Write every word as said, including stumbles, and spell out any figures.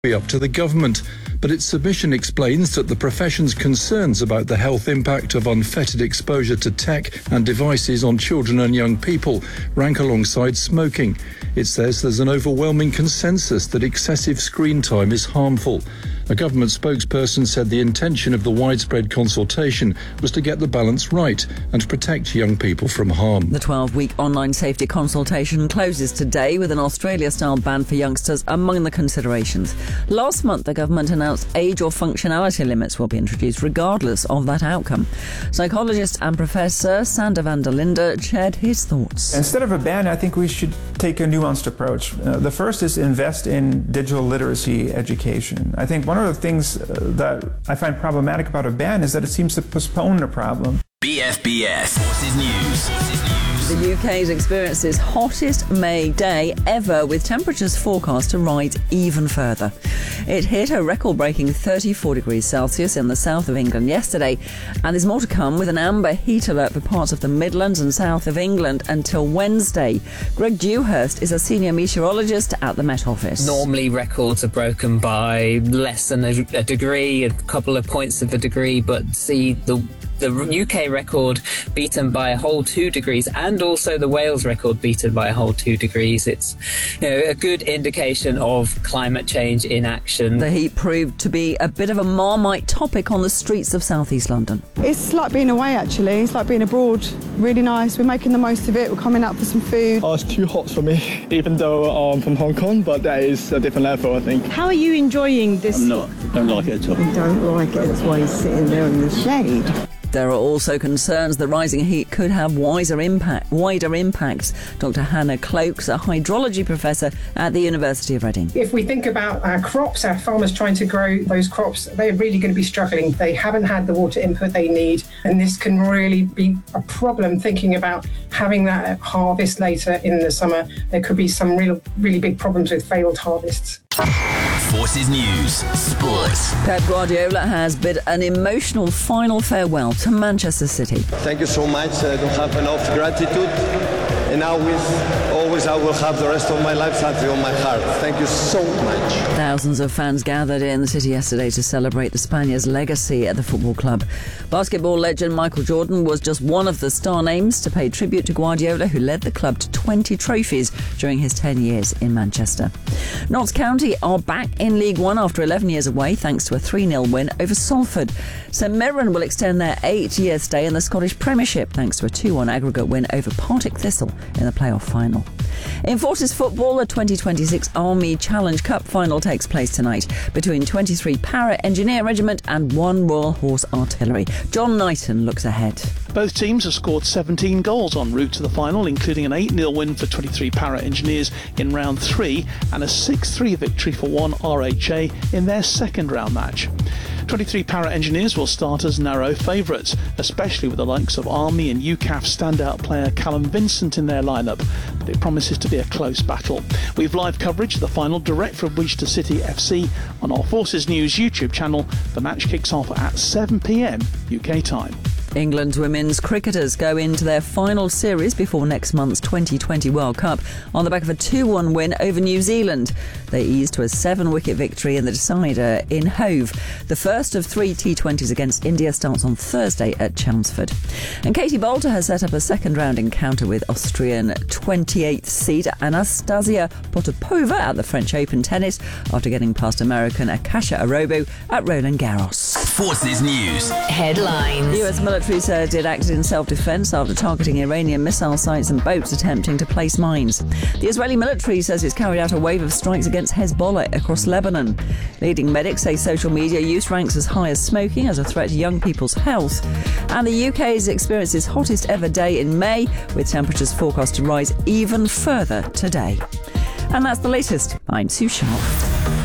Be up to the government, but its submission explains that the profession's concerns about the health impact of unfettered exposure to tech and devices on children and young people rank alongside smoking. It says there's an overwhelming consensus that excessive screen time is harmful. A government spokesperson said the intention of the widespread consultation was to get the balance right and protect young people from harm. The twelve-week online safety consultation closes today with an Australia-style ban for youngsters among the considerations. Last month, the government announced age or functionality limits will be introduced regardless of that outcome. Psychologist and Professor Sander van der Linde shared his thoughts. Instead of a ban, I think we should take a nuanced approach. Uh, the first is invest in digital literacy education. I think one of the things uh, that I find problematic about a ban is that it seems to postpone a problem. B F B S Forces News. The U K's experienced its hottest May day ever, with temperatures forecast to rise even further. It hit a record-breaking thirty-four degrees Celsius in the south of England yesterday, and there's more to come with an amber heat alert for parts of the Midlands and south of England until Wednesday. Greg Dewhurst is a senior meteorologist at the Met Office. Normally records are broken by less than a, a degree, a couple of points of a degree, but see the The U K record beaten by a whole two degrees and also the Wales record beaten by a whole two degrees. It's, you know, a good indication of climate change in action. The heat proved to be a bit of a Marmite topic on the streets of southeast London. It's like being away, actually. It's like being abroad. Really nice. We're making the most of it. We're coming out for some food. Oh, it's too hot for me, even though I'm from Hong Kong, but that is a different level, I think. How are you enjoying this? I'm not. Don't like it at all. I don't like it. That's why he's sitting there in the shade. There are also concerns the rising heat could have wider impact, wider impacts. Doctor Hannah Cloakes, a hydrology professor at the University of Reading. If we think about our crops, our farmers trying to grow those crops, they're really going to be struggling. They haven't had the water input they need, and this can really be a problem thinking about having that harvest later in the summer. There could be some real, really big problems with failed harvests. Forces News Sports. Pep Guardiola has bid an emotional final farewell to Manchester City. Thank you so much. I don't have enough gratitude. And now with always I will have the rest of my life something on my heart. Thank you so much. Thousands of fans gathered in the city yesterday to celebrate the Spaniard's legacy at the football club. Basketball legend Michael Jordan was just one of the star names to pay tribute to Guardiola, who led the club to twenty trophies during his ten years in Manchester. Notts County are back in League One after eleven years away thanks to a three nil win over Salford. St Mirren will extend their eight-year stay in the Scottish Premiership thanks to a two one aggregate win over Partick Thistle in the playoff final. In Forces football, the twenty twenty-six Army Challenge Cup final takes place tonight between twenty-three Para Engineer Regiment and one Royal Horse Artillery. John Knighton looks ahead. Both teams have scored seventeen goals en route to the final, including an eight nil win for twenty-three Para Engineers in round three and a six three victory for one R H A in their second round match. twenty-three Para Engineers will start as narrow favourites, especially with the likes of Army and U C A F standout player Callum Vincent in their lineup, but it promises to be a close battle. We've live coverage of the final direct from Winchester City F C on our Forces News YouTube channel. The match kicks off at seven p m U K time. England's women's cricketers go into their final series before next month's twenty twenty World Cup on the back of a two one win over New Zealand. They eased to a seven-wicket victory in the decider in Hove. The first of three T twenties against India starts on Thursday at Chelmsford. And Katie Boulter has set up a second-round encounter with Austrian twenty-eighth seed Anastasia Potapova at the French Open tennis after getting past American Akasha Arobo at Roland Garros. Forces News Headlines. U S military said it acted in self-defense after targeting Iranian missile sites and boats attempting to place mines. The Israeli military says it's carried out a wave of strikes against Hezbollah across Lebanon. Leading medics say social media use ranks as high as smoking as a threat to young people's health. And the U K has experienced its hottest ever day in May, with temperatures forecast to rise even further today. And that's the latest. I'm Sue Sharp.